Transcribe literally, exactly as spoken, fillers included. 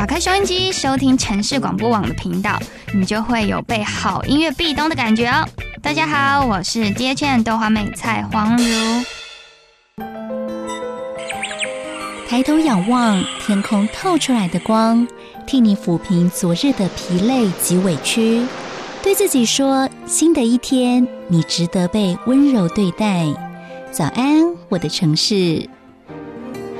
打开收音机，收听城市广播网的频道，你就会有被好音乐壁咚的感觉哦。大家好，我是 D H N 豆花美菜黄如。 抬头仰望，天空透出来的光，替你抚平昨日的疲累及委屈，对自己说，新的一天，你值得被温柔对待。早安，我的城市。